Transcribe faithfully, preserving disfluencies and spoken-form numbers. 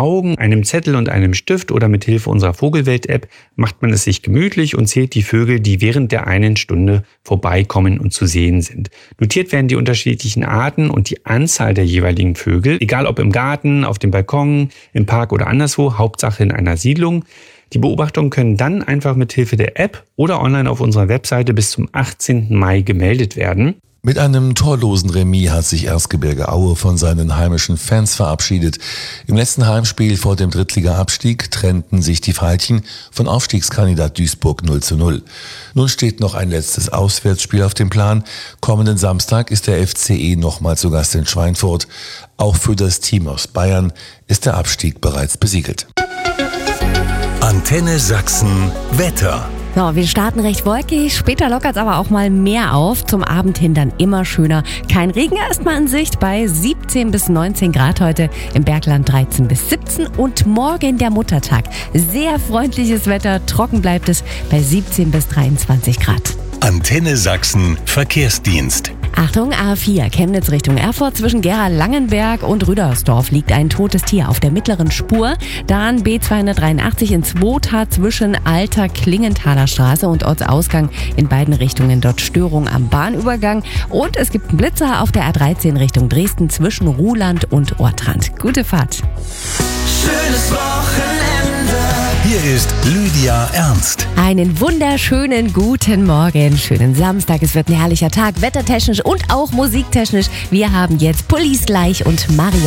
Augen, einem Zettel und einem Stift oder mit Hilfe unserer Vogelwelt-App macht man es sich gemütlich und zählt die Vögel, die während der einen Stunde vorbeikommen und zu sehen sind. Notiert werden die unterschiedlichen Arten und die Anzahl der jeweiligen Vögel, egal ob im Garten, auf dem Balkon, im Park oder anderswo, Hauptsache in einer Siedlung. Die Beobachtungen können dann einfach mit Hilfe der App oder online auf unserer Webseite bis zum achtzehnten Mai gemeldet werden. Mit einem torlosen Remis hat sich Erzgebirge Aue von seinen heimischen Fans verabschiedet. Im letzten Heimspiel vor dem Drittliga-Abstieg trennten sich die Veilchen von Aufstiegskandidat Duisburg null zu null. Nun steht noch ein letztes Auswärtsspiel auf dem Plan. Kommenden Samstag ist der F C E nochmal zu Gast in Schweinfurt. Auch für das Team aus Bayern ist der Abstieg bereits besiegelt. Antenne Sachsen Wetter. So, wir starten recht wolkig, später lockert es aber auch mal mehr auf. Zum Abend hin dann immer schöner. Kein Regen erstmal in Sicht bei siebzehn bis neunzehn Grad heute, im Bergland dreizehn bis siebzehn und morgen der Muttertag. Sehr freundliches Wetter, trocken bleibt es bei siebzehn bis dreiundzwanzig Grad. Antenne Sachsen Verkehrsdienst. Achtung, A vier, Chemnitz Richtung Erfurt. Zwischen Gera-Langenberg und Rüdersdorf liegt ein totes Tier auf der mittleren Spur. Dann B zweihundertdreiundachtzig in Zwota zwischen Alter Klingenthaler Straße und Ortsausgang in beiden Richtungen. Dort Störung am Bahnübergang. Und es gibt einen Blitzer auf der A dreizehn Richtung Dresden zwischen Ruhland und Ortrand. Gute Fahrt. Schönes Wochenende. Hier ist Lydia Ernst. Einen wunderschönen guten Morgen, schönen Samstag. Es wird ein herrlicher Tag, wettertechnisch und auch musiktechnisch. Wir haben jetzt Police gleich und Maria.